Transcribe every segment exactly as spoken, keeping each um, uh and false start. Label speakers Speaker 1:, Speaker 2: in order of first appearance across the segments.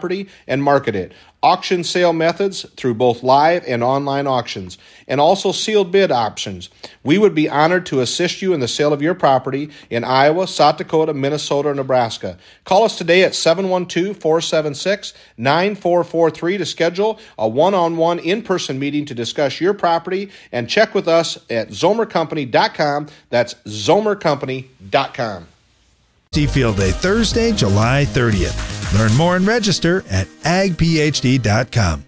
Speaker 1: property and market it. Auction sale methods through both live and online auctions, and also sealed bid options. We would be honored to assist you in the sale of your property in Iowa, South Dakota, Minnesota, or Nebraska. Call us today at seven one two, four seven six, nine four four three to schedule a one-on-one in-person meeting to discuss your property, and check with us at zomer company dot com. That's zomer company dot com.
Speaker 2: Field Day, Thursday, July thirtieth. Learn more and register at ag p h d dot com.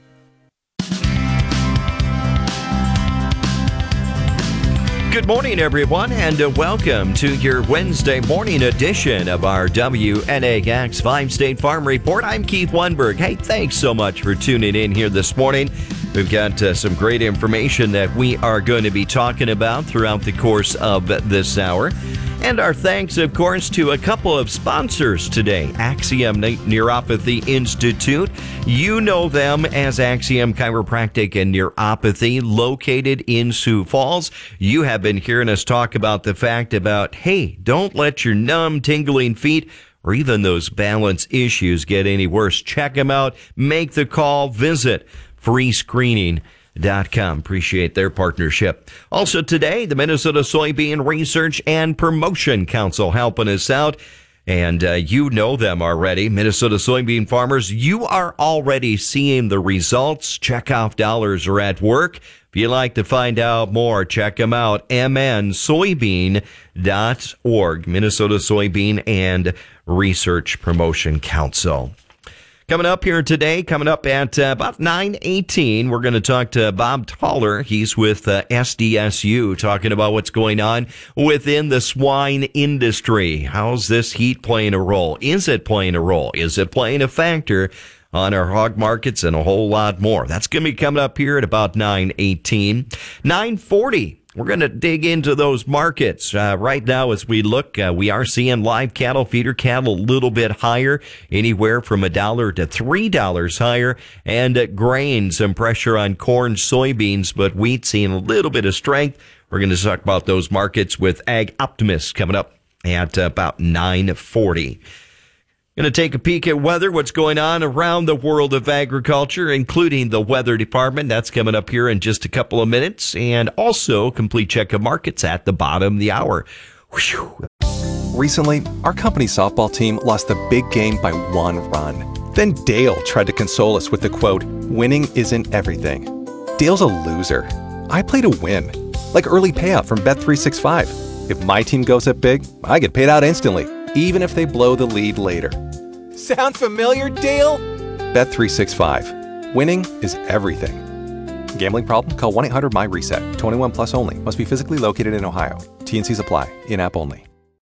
Speaker 3: Good morning, everyone, and uh, welcome to your Wednesday morning edition of our W N A X five-State Farm Report. I'm Keith Wunberg. Hey, thanks so much for tuning in here this morning. We've got uh, some great information that we are going to be talking about throughout the course of this hour. And our thanks, of course, to a couple of sponsors today. Axiom Neuropathy Institute. You know them as Axiom Chiropractic and Neuropathy, located in Sioux Falls. You have been hearing us talk about the fact about, hey, don't let your numb, tingling feet or even those balance issues get any worse. Check them out. Make the call. Visit free screening dot com. Appreciate their partnership. Also today, the Minnesota Soybean Research and Promotion Council helping us out. And uh, you know them already. Minnesota soybean farmers, you are already seeing the results. Checkoff dollars are at work. If you'd like to find out more, check them out. m n soybean dot org, Minnesota Soybean and Research Promotion Council. Coming up here today, coming up at uh, about nine eighteen, we're going to talk to Bob Toller. He's with uh, S D S U, talking about what's going on within the swine industry. How's this heat playing a role? Is it playing a role? Is it playing a factor on our hog markets, and a whole lot more? That's going to be coming up here at about nine eighteen. nine forty. We're going to dig into those markets. Uh, right now, as we look, uh, we are seeing live cattle, feeder cattle a little bit higher, anywhere from a dollar to three dollars higher. And uh, grain, some pressure on corn, soybeans, but wheat seeing a little bit of strength. We're going to talk about those markets with Ag Optimist coming up at uh, about nine forty. Going to take a peek at weather, what's going on around the world of agriculture, including the weather department. That's coming up here in just a couple of minutes. And also, complete check of markets at the bottom of the hour. Whew.
Speaker 4: Recently, our company softball team lost the big game by one run. Then Dale tried to console us with the quote, "Winning isn't everything." Dale's a loser. I play to win. Like early payout from Bet three sixty-five. If my team goes up big, I get paid out instantly, even if they blow the lead later. Sound familiar, Dale? Bet three sixty-five. Winning is everything. Gambling problem? Call one eight hundred M Y RESET. twenty-one plus only. Must be physically located in Ohio. T and Cs apply. In-app only.